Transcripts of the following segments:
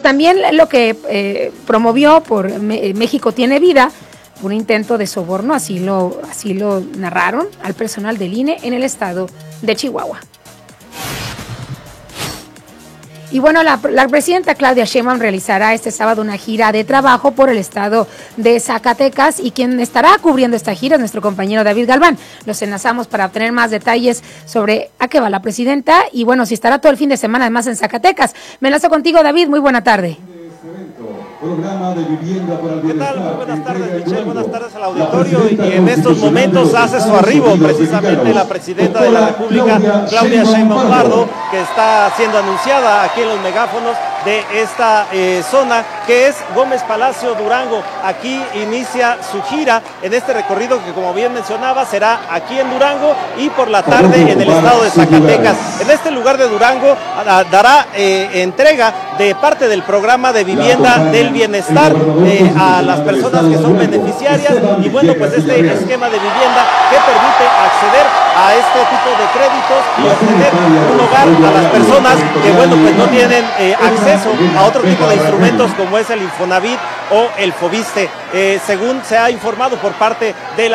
también lo que promovió por México Tiene Vida, un intento de soborno, así lo narraron al personal del INE en el estado de Chihuahua. Y bueno, la presidenta Claudia Sheinbaum realizará este sábado una gira de trabajo por el estado de Zacatecas, y quien estará cubriendo esta gira es nuestro compañero David Galván. Los enlazamos para obtener más detalles sobre a qué va la presidenta y bueno, si estará todo el fin de semana además en Zacatecas. Me enlazo contigo, David, muy buena tarde. Programa de vivienda para el bienestar. ¿Qué tal? Muy buenas tardes, Michelle. Buenas tardes al auditorio. Y en estos momentos hace su arribo precisamente la presidenta de la República, Claudia Sheinbaum Pardo, que está siendo anunciada aquí en los megáfonos de esta zona, que es Gómez Palacio, Durango. Aquí inicia su gira en este recorrido que, como bien mencionaba, será aquí en Durango y por la tarde en el estado de Zacatecas. En este lugar de Durango dará entrega de parte del programa de vivienda del bienestar a las personas que son beneficiarias, y bueno, pues este esquema de vivienda que permite acceder a este tipo de créditos y obtener un hogar a las personas que, bueno, pues no tienen acceso a otro tipo de instrumentos como es el Infonavit o el Fobiste. Según se ha informado por parte de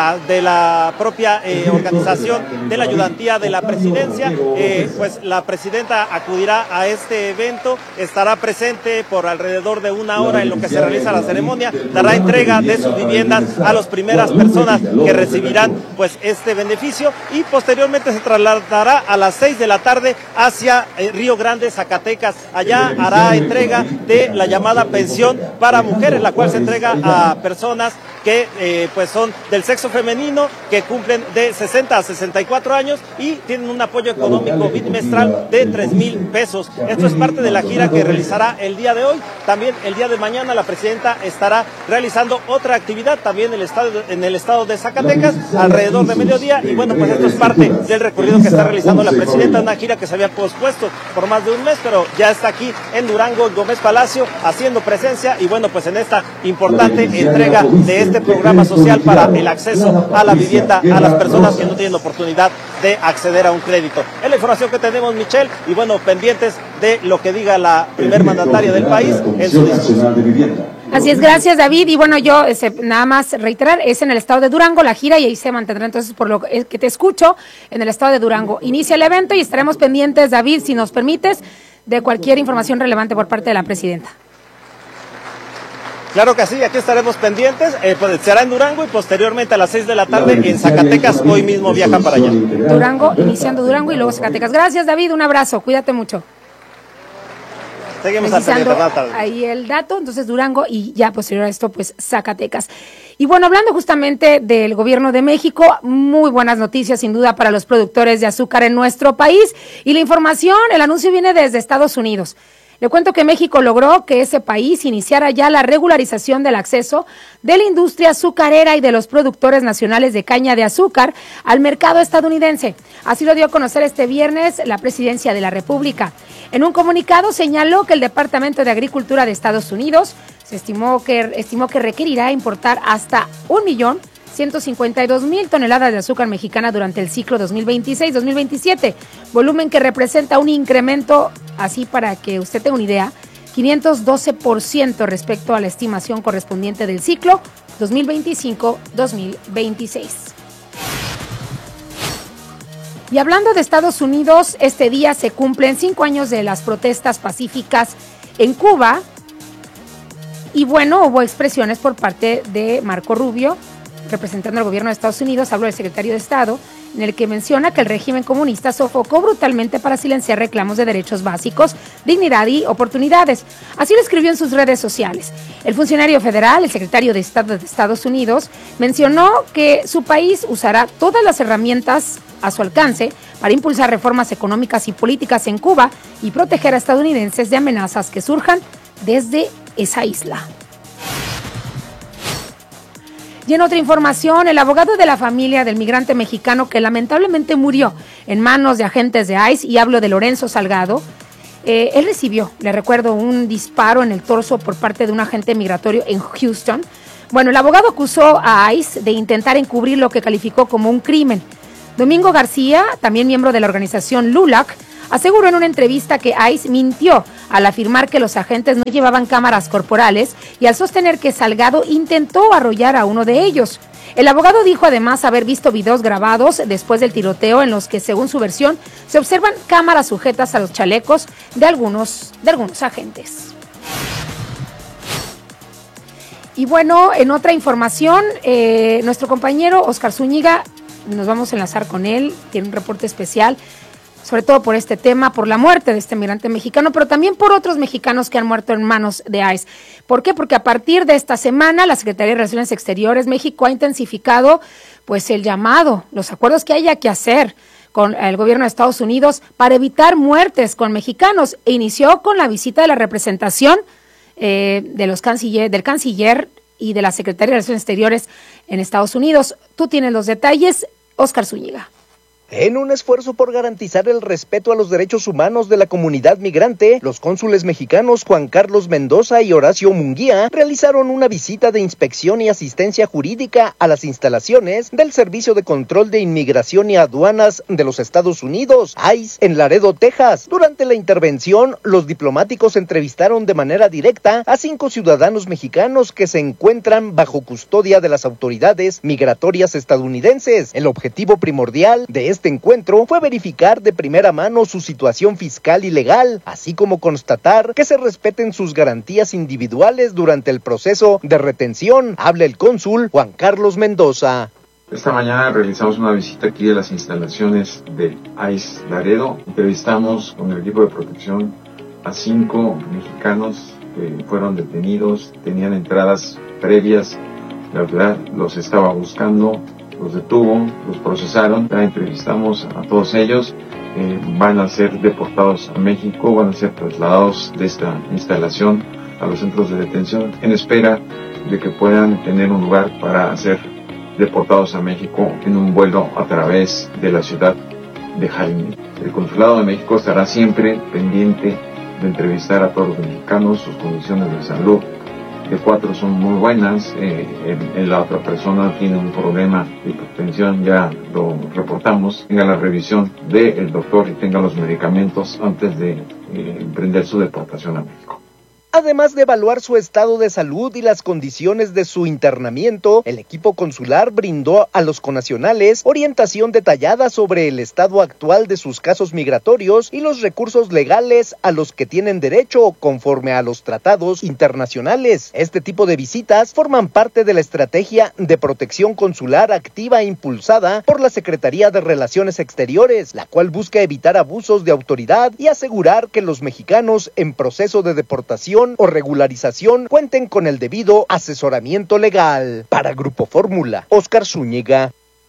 la propia organización de la ayudantía de la presidencia, pues la presidenta acudirá a este evento, estará presente por alrededor de una hora en lo que se realiza la ceremonia, dará entrega de sus viviendas a las primeras personas que recibirán pues este beneficio, y posteriormente se trasladará a las 6 de la tarde hacia Río Grande, Zacatecas. Allá hará entrega de la llamada pensión para mujeres, la cual se entrega a personas que pues son del sexo femenino, que cumplen de 60 a 64 años y tienen un apoyo económico bimestral de 3,000 pesos. Esto es parte de la gira que realizará el día de hoy. También el día de mañana la presidenta estará realizando otra actividad también en el estado de Zacatecas alrededor de mediodía, y bueno, pues esto es parte del recorrido que está realizando la presidenta, una gira que se había pospuesto por más de un mes, pero ya está aquí en Durango, en Gómez Palacio, haciendo presencia, y bueno, pues en esta importante entrega de este programa social para el acceso a la vivienda a las personas que no tienen oportunidad de acceder a un crédito. Es la información que tenemos, Michelle, y bueno, pendientes de lo que diga la primer mandataria del país en su discurso. Así es, gracias, David. Y bueno, yo nada más reiterar, es en el estado de Durango la gira, y ahí se mantendrá entonces, por lo que te escucho, en el estado de Durango. Inicia el evento y estaremos pendientes, David, si nos permites, de cualquier información relevante por parte de la presidenta. Claro que sí, aquí estaremos pendientes, pues será en Durango y posteriormente a las 6 de la tarde en Zacatecas. Hoy mismo viajan para allá. Durango, iniciando Durango y luego Zacatecas. Gracias, David, un abrazo, cuídate mucho. Seguimos al pendiente, ahí el dato, entonces Durango y ya posterior a esto, pues Zacatecas. Y bueno, hablando justamente del gobierno de México, muy buenas noticias sin duda para los productores de azúcar en nuestro país. Y la información, el anuncio viene desde Estados Unidos. Le cuento que México logró que ese país iniciara ya la regularización del acceso de la industria azucarera y de los productores nacionales de caña de azúcar al mercado estadounidense. Así lo dio a conocer este viernes la Presidencia de la República. En un comunicado señaló que el Departamento de Agricultura de Estados Unidos estimó que requerirá importar hasta 1,152,000 toneladas de azúcar mexicana durante el ciclo 2026-2027, volumen que representa un incremento, así para que usted tenga una idea, 512% respecto a la estimación correspondiente del ciclo 2025-2026. Y hablando de Estados Unidos, este día se cumplen 5 años de las protestas pacíficas en Cuba. Y bueno, hubo expresiones por parte de Marco Rubio, representando al gobierno de Estados Unidos. Habló el secretario de Estado, en el que menciona que el régimen comunista sofocó brutalmente para silenciar reclamos de derechos básicos, dignidad y oportunidades. Así lo escribió en sus redes sociales. El funcionario federal, el secretario de Estado de Estados Unidos, mencionó que su país usará todas las herramientas a su alcance para impulsar reformas económicas y políticas en Cuba y proteger a estadounidenses de amenazas que surjan desde esa isla. Y en otra información, el abogado de la familia del migrante mexicano que lamentablemente murió en manos de agentes de ICE, y hablo de Lorenzo Salgado, él recibió, le recuerdo, un disparo en el torso por parte de un agente migratorio en Houston. Bueno, el abogado acusó a ICE de intentar encubrir lo que calificó como un crimen. Domingo García, también miembro de la organización LULAC, aseguró en una entrevista que ICE mintió al afirmar que los agentes no llevaban cámaras corporales y al sostener que Salgado intentó arrollar a uno de ellos. El abogado dijo además haber visto videos grabados después del tiroteo en los que, según su versión, se observan cámaras sujetas a los chalecos de algunos agentes. Y bueno, en otra información, nuestro compañero Oscar Zúñiga, nos vamos a enlazar con él, tiene un reporte especial, sobre todo por este tema, por la muerte de este migrante mexicano, pero también por otros mexicanos que han muerto en manos de ICE. ¿Por qué? Porque a partir de esta semana, la Secretaría de Relaciones Exteriores, México, ha intensificado pues el llamado, los acuerdos que haya que hacer con el gobierno de Estados Unidos para evitar muertes con mexicanos. E inició con la visita de la representación del canciller y de la Secretaría de Relaciones Exteriores en Estados Unidos. Tú tienes los detalles, Oscar Zúñiga. En un esfuerzo por garantizar el respeto a los derechos humanos de la comunidad migrante, los cónsules mexicanos Juan Carlos Mendoza y Horacio Munguía realizaron una visita de inspección y asistencia jurídica a las instalaciones del Servicio de Control de Inmigración y Aduanas de los Estados Unidos, ICE, en Laredo, Texas. Durante la intervención, los diplomáticos entrevistaron de manera directa a 5 ciudadanos mexicanos que se encuentran bajo custodia de las autoridades migratorias estadounidenses. El objetivo primordial de este encuentro fue verificar de primera mano su situación fiscal y legal, así como constatar que se respeten sus garantías individuales durante el proceso de retención. Habla el cónsul Juan Carlos Mendoza. Esta mañana realizamos una visita aquí de las instalaciones de ICE Laredo. Entrevistamos con el equipo de protección a 5 mexicanos que fueron detenidos, tenían entradas previas, la autoridad los estaba buscando, los detuvo, los procesaron, ya entrevistamos a todos ellos, van a ser deportados a México, van a ser trasladados de esta instalación a los centros de detención en espera de que puedan tener un lugar para ser deportados a México en un vuelo a través de la ciudad de Jaime. El Consulado de México estará siempre pendiente de entrevistar a todos los mexicanos, sus condiciones de salud. De 4 son muy buenas, la otra persona tiene un problema de hipertensión, ya lo reportamos, tenga la revisión del doctor y tenga los medicamentos antes de emprender su deportación a México. Además de evaluar su estado de salud y las condiciones de su internamiento, el equipo consular brindó a los connacionales orientación detallada sobre el estado actual de sus casos migratorios y los recursos legales a los que tienen derecho conforme a los tratados internacionales. Este tipo de visitas forman parte de la estrategia de protección consular activa e impulsada por la Secretaría de Relaciones Exteriores, la cual busca evitar abusos de autoridad y asegurar que los mexicanos en proceso de deportación o regularización cuenten con el debido asesoramiento legal. Para Grupo Fórmula, Oscar Zúñiga.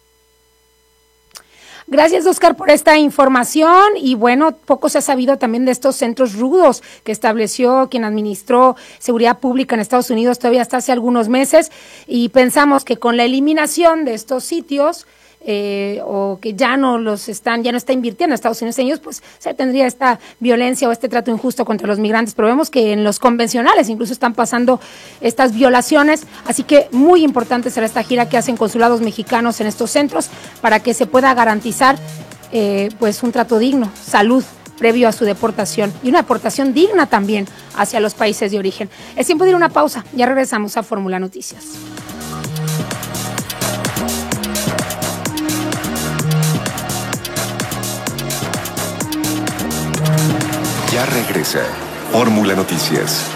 Gracias, Oscar, por esta información. Y bueno, poco se ha sabido también de estos centros rudos que estableció quien administró seguridad pública en Estados Unidos todavía hasta hace algunos meses, y pensamos que con la eliminación de estos sitios o que ya no está invirtiendo Estados Unidos en ellos, pues se tendría esta violencia o este trato injusto contra los migrantes, pero vemos que en los convencionales incluso están pasando estas violaciones, así que muy importante será esta gira que hacen consulados mexicanos en estos centros para que se pueda garantizar pues un trato digno, salud previo a su deportación y una deportación digna también hacia los países de origen. Es tiempo de ir a una pausa, ya regresamos a Fórmula Noticias. Ya regresa Fórmula Noticias.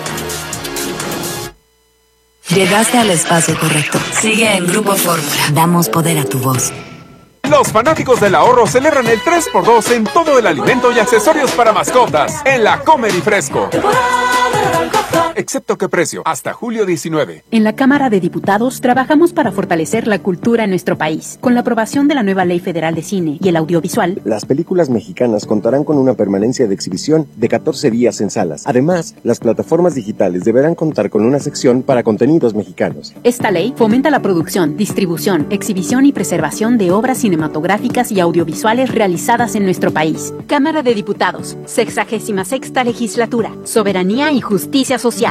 Llegaste al espacio correcto. Sigue en Grupo Fórmula. Damos poder a tu voz. Los fanáticos del ahorro celebran el 3x2 en todo el alimento y accesorios para mascotas en la Comer y Fresco. Excepto que precio, hasta julio 19. En la Cámara de Diputados trabajamos para fortalecer la cultura en nuestro país. Con la aprobación de la nueva Ley Federal de Cine y el Audiovisual, las películas mexicanas contarán con una permanencia de exhibición de 14 días en salas. Además, las plataformas digitales deberán contar con una sección para contenidos mexicanos. Esta ley fomenta la producción, distribución, exhibición y preservación de obras cinematográficas y audiovisuales realizadas en nuestro país. Cámara de Diputados, 66ª Legislatura, Soberanía y Justicia Social.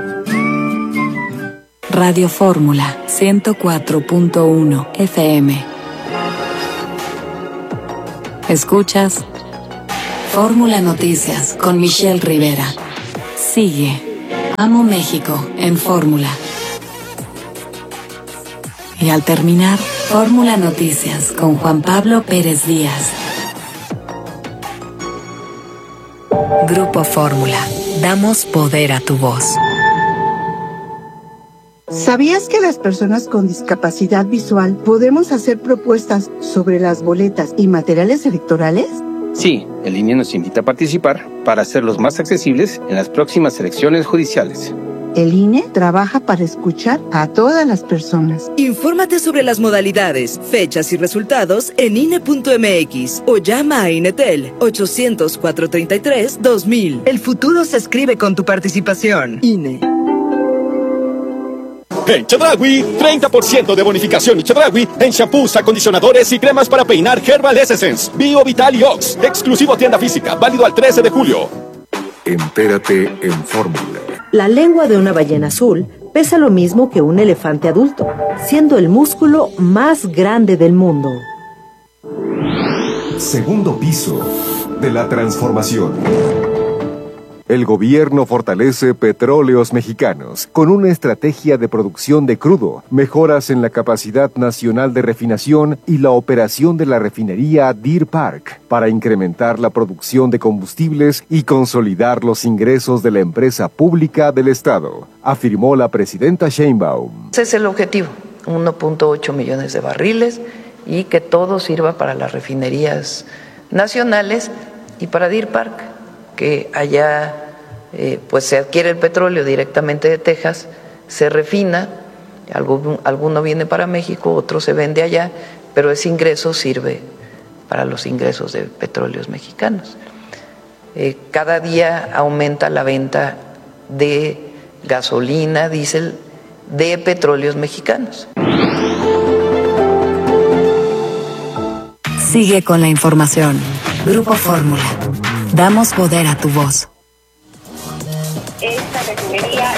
Radio Fórmula 104.1 FM. Escuchas Fórmula Noticias con Michelle Rivera. Sigue Amo México en Fórmula. Y al terminar, Fórmula Noticias con Juan Pablo Pérez Díaz. Grupo Fórmula. Damos poder a tu voz. ¿Sabías que las personas con discapacidad visual podemos hacer propuestas sobre las boletas y materiales electorales? Sí, el INE nos invita a participar para hacerlos más accesibles en las próximas elecciones judiciales. El INE trabaja para escuchar a todas las personas. Infórmate sobre las modalidades, fechas y resultados en INE.mx o llama a INETEL 800-433-2000. El futuro se escribe con tu participación. INE. En Chedraui, 30% de bonificación y Chedraui en shampoos, acondicionadores y cremas para peinar Herbal Essence, Bio Vital y Ox. Exclusivo tienda física, válido al 13 de julio. Entérate en Fórmula. La lengua de una ballena azul pesa lo mismo que un elefante adulto, siendo el músculo más grande del mundo. Segundo piso de la transformación. El gobierno fortalece Petróleos Mexicanos con una estrategia de producción de crudo, mejoras en la capacidad nacional de refinación y la operación de la refinería Deer Park para incrementar la producción de combustibles y consolidar los ingresos de la empresa pública del Estado, afirmó la presidenta Sheinbaum. Ese es el objetivo, 1.8 millones de barriles y que todo sirva para las refinerías nacionales y para Deer Park, que allá pues se adquiere el petróleo directamente de Texas, se refina, alguno viene para México, otro se vende allá, pero ese ingreso sirve para los ingresos de Petróleos Mexicanos. Cada día aumenta la venta de gasolina, diésel de Petróleos Mexicanos. Sigue con la información. Grupo Fórmula. Damos poder a tu voz. Esta refinería...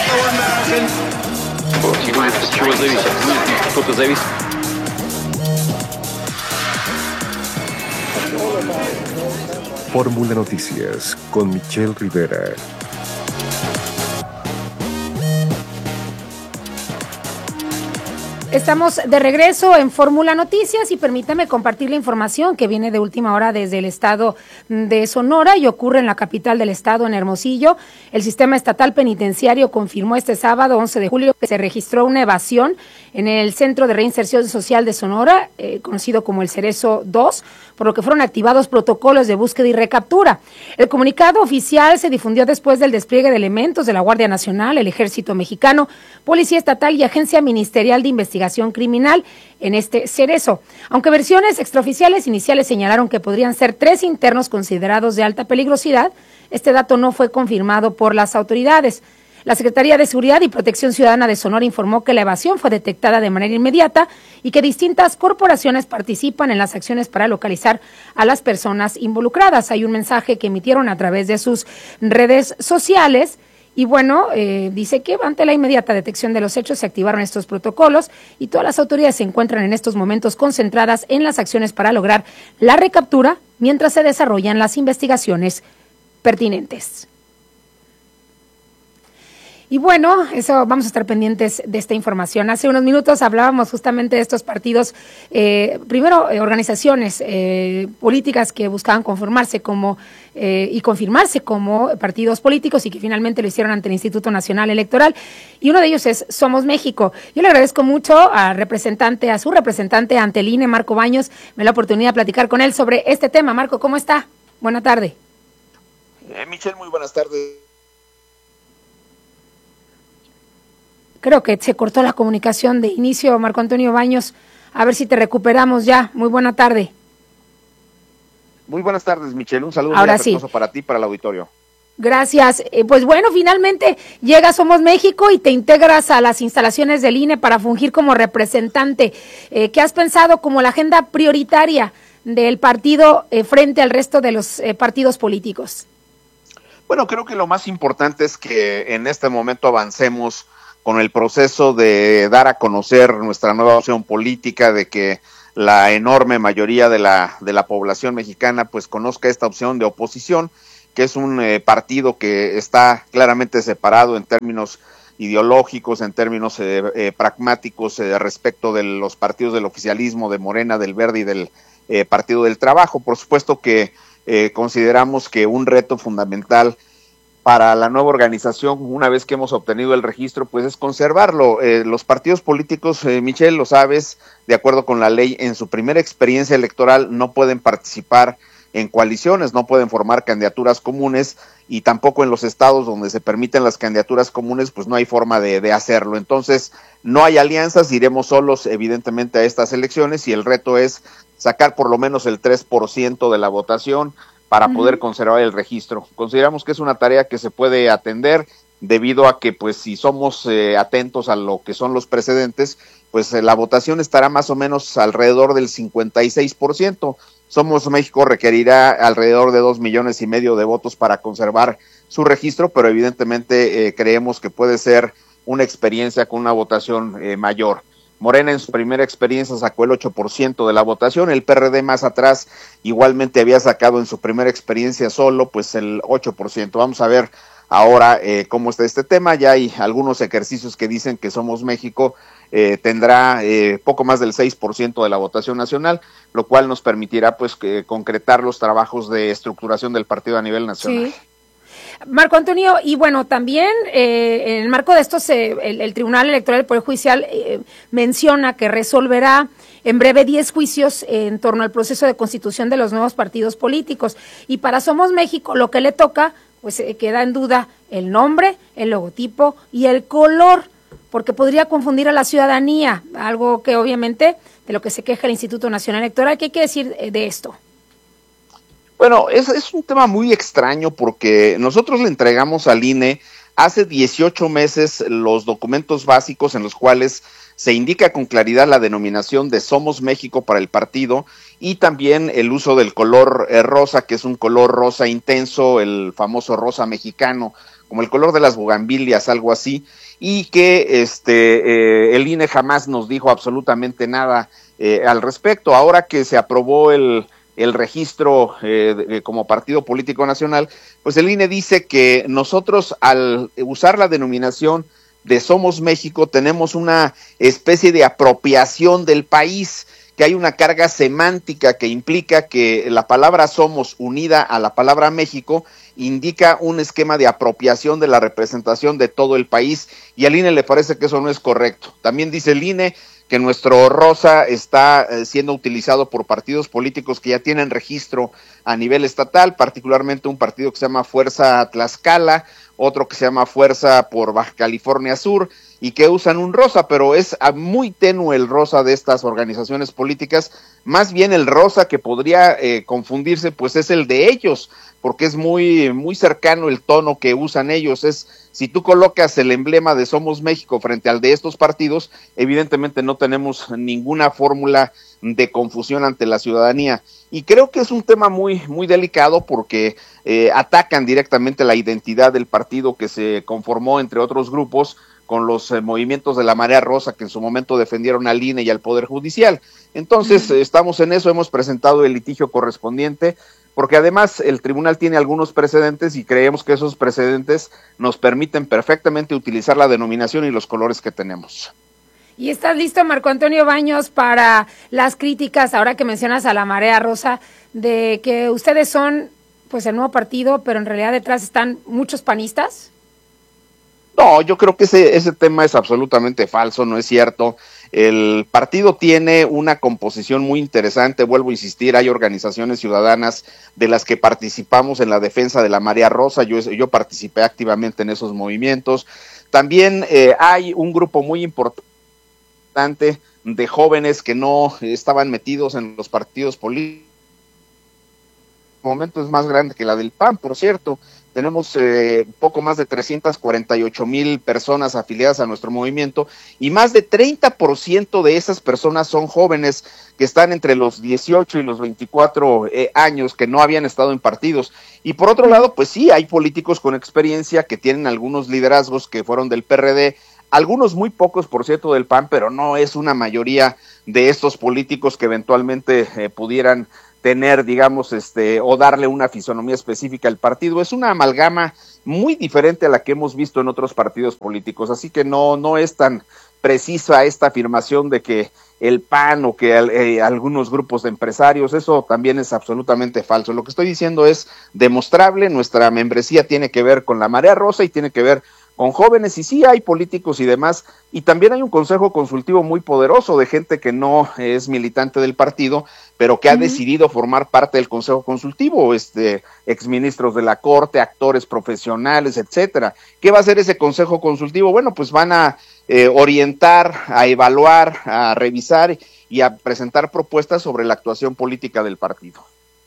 Fórmula Noticias con Michelle Rivera. Estamos de regreso en Fórmula Noticias y permítame compartir la información que viene de última hora desde el estado de Sonora y ocurre en la capital del estado, en Hermosillo. El sistema estatal penitenciario confirmó este sábado 11 de julio que se registró una evasión en el Centro de Reinserción Social de Sonora, conocido como el Cerezo 2, por lo que fueron activados protocolos de búsqueda y recaptura. El comunicado oficial se difundió después del despliegue de elementos de la Guardia Nacional, el Ejército Mexicano, Policía Estatal y Agencia Ministerial de Investigación Criminal en este cerezo. Aunque versiones extraoficiales iniciales señalaron que podrían ser 3 internos considerados de alta peligrosidad, este dato no fue confirmado por las autoridades. La Secretaría de Seguridad y Protección Ciudadana de Sonora informó que la evasión fue detectada de manera inmediata y que distintas corporaciones participan en las acciones para localizar a las personas involucradas. Hay un mensaje que emitieron a través de sus redes sociales. Y bueno, dice que ante la inmediata detección de los hechos se activaron estos protocolos y todas las autoridades se encuentran en estos momentos concentradas en las acciones para lograr la recaptura mientras se desarrollan las investigaciones pertinentes. Y bueno, eso vamos a estar pendientes de esta información. Hace unos minutos hablábamos justamente de estos partidos, primero organizaciones políticas que buscaban conformarse como y confirmarse como partidos políticos y que finalmente lo hicieron ante el Instituto Nacional Electoral. Y uno de ellos es Somos México. Yo le agradezco mucho a su representante ante el INE, Marco Baños. Me da la oportunidad de platicar con él sobre este tema. Marco, ¿cómo está? Buena tarde. Michelle, muy buenas tardes. Creo que se cortó la comunicación de inicio, Marco Antonio Baños. A ver si te recuperamos ya. Muy buena tarde. Muy buenas tardes, Michelle. Un saludo Ahora muy afectuoso sí. para ti y para el auditorio. Gracias. Pues bueno, finalmente llega Somos México y te integras a las instalaciones del INE para fungir como representante. ¿Qué has pensado como la agenda prioritaria del partido frente al resto de los partidos políticos? Bueno, creo que lo más importante es que en este momento avancemos con el proceso de dar a conocer nuestra nueva opción política, de que la enorme mayoría de la población mexicana pues conozca esta opción de oposición, que es un partido que está claramente separado en términos ideológicos, en términos pragmáticos respecto de los partidos del oficialismo, de Morena, del Verde y del Partido del Trabajo. Por supuesto que consideramos que un reto fundamental para la nueva organización, una vez que hemos obtenido el registro, pues es conservarlo. Los partidos políticos, Michelle, lo sabes, de acuerdo con la ley, en su primera experiencia electoral no pueden participar en coaliciones, no pueden formar candidaturas comunes, y tampoco en los estados donde se permiten las candidaturas comunes, pues no hay forma de hacerlo. Entonces, no hay alianzas, iremos solos evidentemente a estas elecciones, y el reto es sacar por lo menos el 3% de la votación para poder conservar el registro. Consideramos que es una tarea que se puede atender, debido a que pues si somos atentos a lo que son los precedentes, pues la votación estará más o menos alrededor del 56%. Somos México requerirá alrededor de 2,5 millones de votos para conservar su registro, pero evidentemente creemos que puede ser una experiencia con una votación mayor. Morena en su primera experiencia sacó el 8% de la votación, el PRD más atrás igualmente había sacado en su primera experiencia solo pues el 8%. Vamos a ver ahora cómo está este tema. Ya hay algunos ejercicios que dicen que Somos México tendrá poco más del 6% de la votación nacional, lo cual nos permitirá pues concretar los trabajos de estructuración del partido a nivel nacional. Sí. Marco Antonio, y bueno, también en el marco de esto el Tribunal Electoral del Poder Judicial menciona que resolverá en breve 10 juicios en torno al proceso de constitución de los nuevos partidos políticos, y para Somos México lo que le toca, pues queda en duda el nombre, el logotipo y el color, porque podría confundir a la ciudadanía, algo que obviamente de lo que se queja el Instituto Nacional Electoral. ¿Qué hay que decir de esto? Bueno, es un tema muy extraño, porque nosotros le entregamos al INE hace 18 meses los documentos básicos en los cuales se indica con claridad la denominación de Somos México para el partido, y también el uso del color rosa, que es un color rosa intenso, el famoso rosa mexicano, como el color de las bugambilias, algo así, y que el INE jamás nos dijo absolutamente nada al respecto. Ahora que se aprobó el registro como partido político nacional, pues el INE dice que nosotros, al usar la denominación de Somos México, tenemos una especie de apropiación del país, que hay una carga semántica que implica que la palabra Somos unida a la palabra México indica un esquema de apropiación de la representación de todo el país, y al INE le parece que eso no es correcto. También dice el INE que nuestro rosa está siendo utilizado por partidos políticos que ya tienen registro a nivel estatal, particularmente un partido que se llama Fuerza Tlaxcala, otro que se llama Fuerza por Baja California Sur, y que usan un rosa, pero es muy tenue el rosa de estas organizaciones políticas. Más bien el rosa que podría confundirse, pues es el de ellos, porque es muy, muy cercano el tono que usan ellos. Si tú colocas el emblema de Somos México frente al de estos partidos, evidentemente no tenemos ninguna fórmula de confusión ante la ciudadanía. Y creo que es un tema muy, muy delicado, porque atacan directamente la identidad del partido, que se conformó, entre otros grupos, con los movimientos de la Marea Rosa, que en su momento defendieron al INE y al Poder Judicial. Entonces, estamos en eso, hemos presentado el litigio correspondiente, porque además el tribunal tiene algunos precedentes, y creemos que esos precedentes nos permiten perfectamente utilizar la denominación y los colores que tenemos. ¿Y estás listo, Marco Antonio Baños, para las críticas, ahora que mencionas a la Marea Rosa, de que ustedes son pues el nuevo partido, pero en realidad detrás están muchos panistas? No, yo creo que ese tema es absolutamente falso, no es cierto. El partido tiene una composición muy interesante, vuelvo a insistir, hay organizaciones ciudadanas de las que participamos en la defensa de la Marea Rosa, yo participé activamente en esos movimientos. También hay un grupo muy importante de jóvenes que no estaban metidos en los partidos políticos. En el momento es más grande que la del PAN, por cierto. Tenemos poco más de 348,000 personas afiliadas a nuestro movimiento, y más de 30% de esas personas son jóvenes que están entre los 18 y los 24 años, que no habían estado en partidos. Y por otro lado, pues sí, hay políticos con experiencia que tienen algunos liderazgos que fueron del PRD algunos muy pocos, por cierto, del PAN, pero no es una mayoría de estos políticos que eventualmente pudieran tener, digamos, o darle una fisonomía específica al partido. Es una amalgama muy diferente a la que hemos visto en otros partidos políticos, así que no es tan precisa esta afirmación de que el PAN o que algunos grupos de empresarios, eso también es absolutamente falso. Lo que estoy diciendo es demostrable, nuestra membresía tiene que ver con la marea rosa y tiene que ver con jóvenes, y sí hay políticos y demás, y también hay un consejo consultivo muy poderoso de gente que no es militante del partido, pero que ha decidido formar parte del consejo consultivo, exministros de la Corte, actores profesionales, etcétera. ¿Qué va a hacer ese consejo consultivo? Bueno, pues van a orientar, a evaluar, a revisar y a presentar propuestas sobre la actuación política del partido.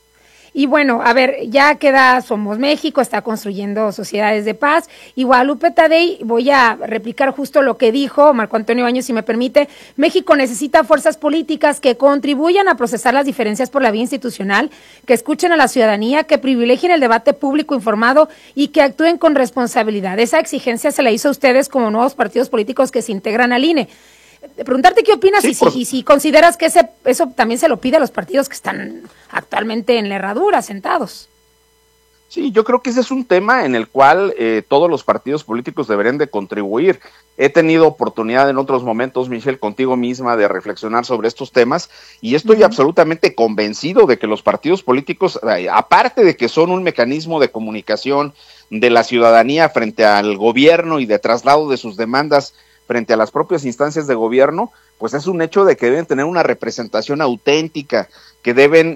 Y bueno, a ver, ya queda Somos México, está construyendo sociedades de paz. Y Guadalupe Tadei, voy a replicar justo lo que dijo Marco Antonio Baños, si me permite. México necesita fuerzas políticas que contribuyan a procesar las diferencias por la vía institucional, que escuchen a la ciudadanía, que privilegien el debate público informado y que actúen con responsabilidad. Esa exigencia se la hizo a ustedes como nuevos partidos políticos que se integran al INE. Preguntarte qué opinas y si consideras que eso también se lo pide a los partidos que están actualmente en la herradura, sentados. Sí, yo creo que ese es un tema en el cual todos los partidos políticos deberían de contribuir. He tenido oportunidad en otros momentos, Michelle, contigo misma, de reflexionar sobre estos temas, y estoy absolutamente convencido de que los partidos políticos, aparte de que son un mecanismo de comunicación de la ciudadanía frente al gobierno y de traslado de sus demandas frente a las propias instancias de gobierno, pues es un hecho de que deben tener una representación auténtica, que deben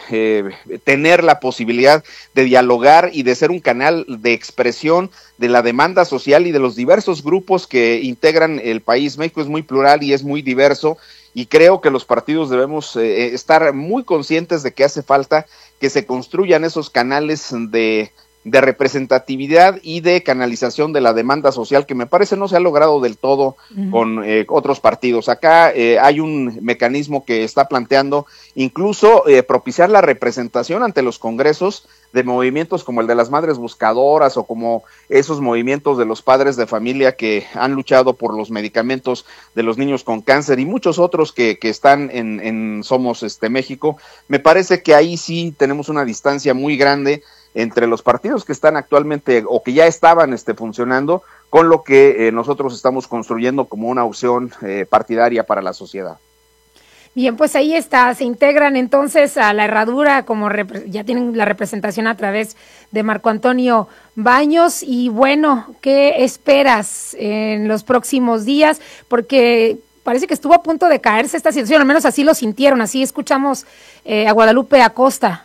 tener la posibilidad de dialogar y de ser un canal de expresión de la demanda social y de los diversos grupos que integran el país. México es muy plural y es muy diverso, y creo que los partidos debemos estar muy conscientes de que hace falta que se construyan esos canales de representatividad y de canalización de la demanda social, que me parece no se ha logrado del todo con otros partidos. Acá hay un mecanismo que está planteando incluso propiciar la representación ante los congresos de movimientos como el de las madres buscadoras, o como esos movimientos de los padres de familia que han luchado por los medicamentos de los niños con cáncer, y muchos otros que están en Somos México. Me parece que ahí sí tenemos una distancia muy grande entre los partidos que están actualmente o que ya estaban funcionando con lo que nosotros estamos construyendo como una opción partidaria para la sociedad. Bien, pues ahí está, se integran entonces a la herradura, como ya tienen la representación a través de Marco Antonio Baños. Y bueno, ¿qué esperas en los próximos días? Porque parece que estuvo a punto de caerse esta situación, al menos así lo sintieron, así escuchamos a Guadalupe Acosta.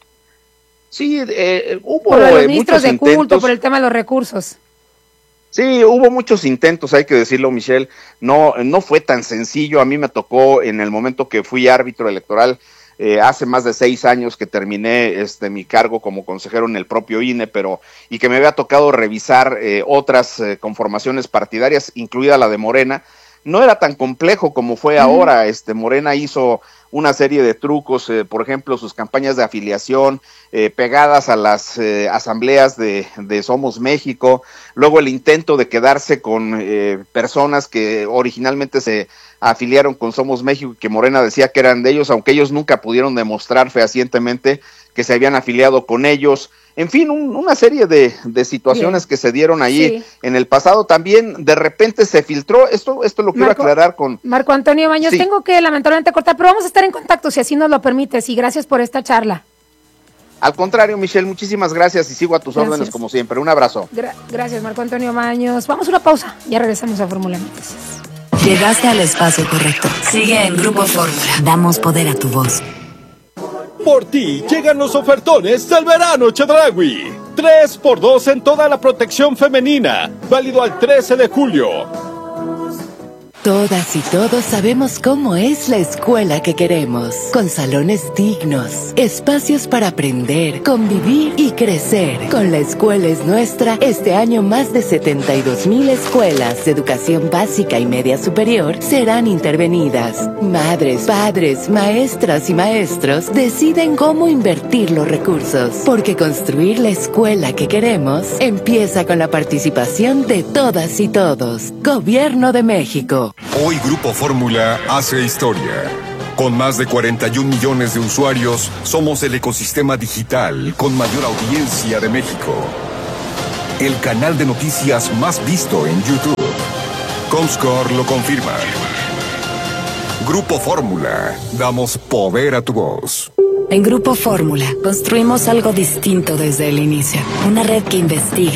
Sí, hubo por los ministros de intentos, culto, por el tema de los recursos. Sí, hubo muchos intentos, hay que decirlo, Michelle. No fue tan sencillo. A mí me tocó en el momento que fui árbitro electoral, hace más de 6 años que terminé mi cargo como consejero en el propio INE, y que me había tocado revisar otras conformaciones partidarias, incluida la de Morena. No era tan complejo como fue ahora. Morena hizo una serie de trucos, por ejemplo, sus campañas de afiliación pegadas a las asambleas de Somos México, luego el intento de quedarse con personas que originalmente se afiliaron con Somos México y que Morena decía que eran de ellos, aunque ellos nunca pudieron demostrar fehacientemente que se habían afiliado con ellos. En fin, una serie de situaciones que se dieron allí en el pasado. También de repente se filtró, esto lo quiero aclarar con Marco Antonio Baños. Sí. Tengo que lamentablemente cortar, pero vamos a estar en contacto si así nos lo permites, y gracias por esta charla. Al contrario, Michelle, muchísimas gracias y sigo a tus órdenes como siempre. Un abrazo. Gracias, Marco Antonio Baños. Vamos a una pausa, ya regresamos a Fórmula Noticias. Llegaste al espacio correcto. Sigue en Grupo Fórmula. Damos poder a tu voz. Por ti llegan los ofertones del verano Chedraui. 3x2 en toda la protección femenina. Válido al 13 de julio. Todas y todos sabemos cómo es la escuela que queremos, con salones dignos, espacios para aprender, convivir y crecer. Con La Escuela es Nuestra, este año más de 72,000 escuelas de educación básica y media superior serán intervenidas. Madres, padres, maestras y maestros deciden cómo invertir los recursos, porque construir la escuela que queremos empieza con la participación de todas y todos. Gobierno de México. Hoy Grupo Fórmula hace historia. Con más de 41 millones de usuarios, somos el ecosistema digital con mayor audiencia de México. El canal de noticias más visto en YouTube. Comscore lo confirma. Grupo Fórmula, damos poder a tu voz. En Grupo Fórmula construimos algo distinto desde el inicio. Una red que investiga,